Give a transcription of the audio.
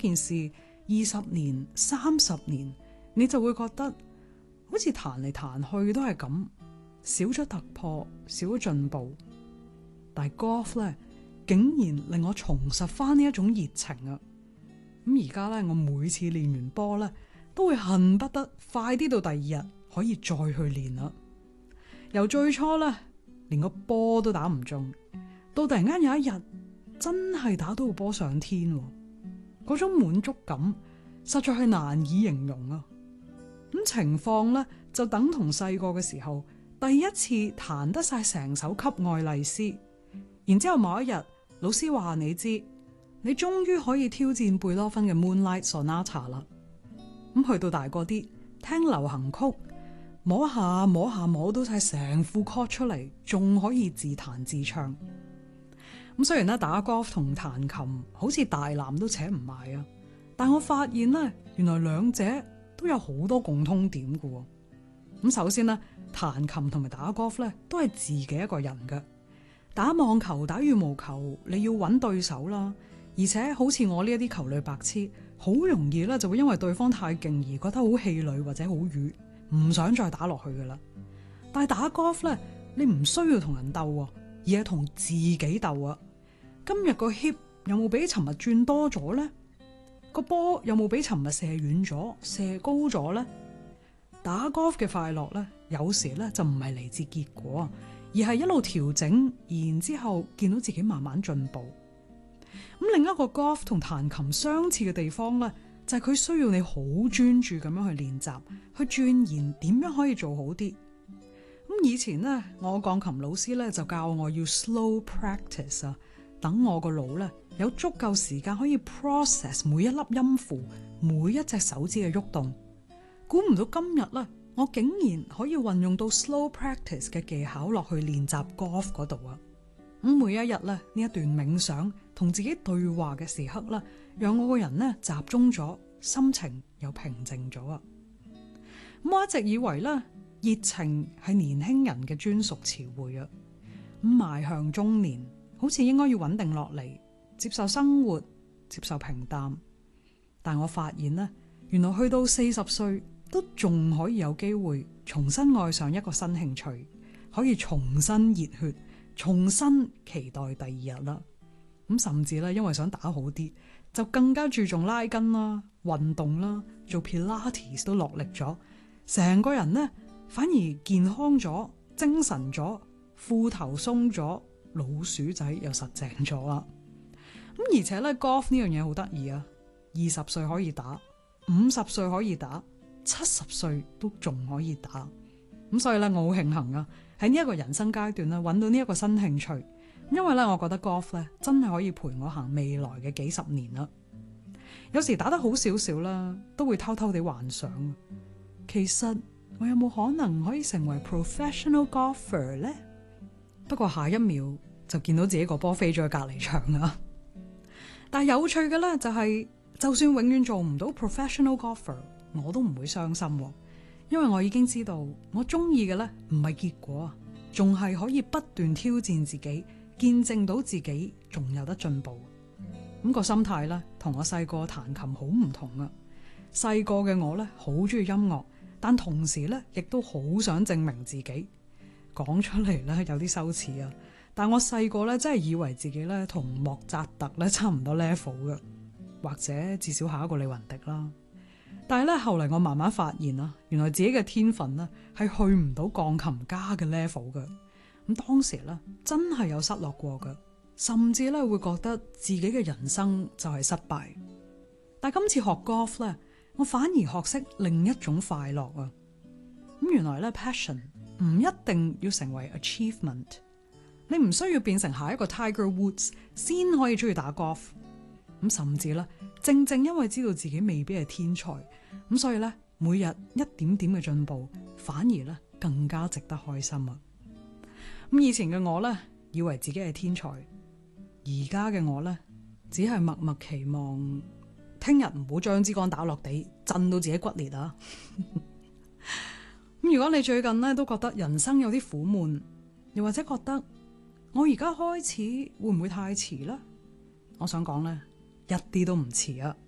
件事20年、30年，你就會覺得好似彈嚟彈去都係咁，少咗突破，少咗進步。但係 golf 咧，竟然令我重拾翻呢一種熱情啊！咁而家咧，我每次練完波咧，都會恨不得快啲到第二日可以再去練啦。由最初咧，連個波都打唔中，到突然間有一日真係打到個波上天，嗰種滿足感實在係難以形容啊！咁情況咧就等同細個嘅時候第一次彈得晒成首給愛麗絲，然之後某一日老師話你知，你終於可以挑戰貝多芬嘅 Moonlight Sonata 啦。咁去到大個啲，聽流行曲，摸下摸下摸到晒成副 chord 出嚟，仲可以自彈自唱。咁雖然咧打 golf 同彈琴好似大纜都扯唔埋啊，但我發現咧原來兩者都有好多共通點嘅。咁首先咧，彈琴同埋打 golf 咧都係自己一個人嘅。打網球、打羽毛球，你要揾對手啦，而且好似我呢一啲球類白痴，好容易咧就會因為對方太勁而覺得好氣餒或者好瘀，唔想再打落去噶啦。但係打 golf 咧，你唔需要同人鬥啊，而係同自己鬥啊。今日個 hip 有冇比尋日轉多咗呢？個波有冇比尋日射遠咗、射高咗呢？打 golf 嘅快樂咧，有時咧就唔係嚟自結果，而係一路調整，然之後見到自己慢慢進步。咁另一個 golf 同彈琴相似嘅地方咧，就係佢需要你好專注咁樣去練習，去鑽研點樣可以做好啲。咁以前咧，我鋼琴老師咧就教我要 slow practice 啊，等我個腦咧有足夠時間可以 process 每一粒音符、每一隻手指嘅喐動。估唔到今日咧，我竟然可以運用到 slow practice 嘅技巧落去練習 golf 嗰度啊！咁每一日咧，呢一段冥想同自己對話嘅時刻啦，讓我個人咧集中咗，心情又平靜咗啊！咁我一直以為咧，熱情係年輕人嘅專屬詞彙啊！咁邁向中年，好似應該要穩定落嚟，接受生活，接受平淡。但我發現咧，原來去到40歲都仲可以有機會重新愛上一個新興趣，可以重新熱血，重新期待第二日啦。咁甚至咧，因為想打好啲，就更加注重拉筋啦、運動啦，做 Pilates 都落力咗，成個人呢反而健康咗、精神咗、褲頭鬆咗、老鼠仔又實淨咗啦。咁而且咧，golf 呢樣嘢好得意啊！20歲可以打，50歲可以打，70歲都仲可以打。咁所以咧，我好慶幸啊！喺呢一個人生階段咧，揾到呢一個新興趣，因為咧，我覺得 golf 咧真係可以陪我行未來嘅幾十年啦。有時打得好少少啦，都會偷偷地幻想，其實我有冇可能可以成為 professional golfer 呢？不過下一秒就見到自己個波飛咗去隔離場啦。但係有趣嘅咧，就係就算永遠做唔到 professional golfer，我都唔會傷心，因為我已經知道我中意嘅咧唔係結果啊，仲係可以不斷挑戰自己，見證到自己仲有得進步。咁個心態咧，同我細個彈琴好唔同啊！細個嘅我咧，好中意音樂，但同時咧，亦都好想證明自己。講出嚟咧有啲羞恥啊！但我細個咧真係以為自己咧同莫扎特咧差唔多 level 嘅，或者至少下一個李雲迪啦。但係咧後嚟我慢慢發現啦，原來自己嘅天分咧係去唔到鋼琴家嘅 level 嘅。咁當時咧真係有失落過嘅，甚至咧會覺得自己嘅人生就係失敗。但係今次學 golf 咧，我反而學識另一種快樂啊！咁原來咧 passion 唔一定要成為 achievement， 你唔需要變成下一個 Tiger Woods 先可以中意打 golf。咁甚至咧，正正因為知道自己未必係天才，咁所以咧每日一點點嘅進步，反而咧更加值得開心啊！咁以前嘅我咧，以為自己係天才，而家嘅我咧，只係默默期望聽日唔好將支杆打落地，震到自己骨裂啊！咁如果你最近咧都覺得人生有啲苦悶，又或者覺得我而家開始會唔會太遲呢？我想講咧，一啲都唔遲啊！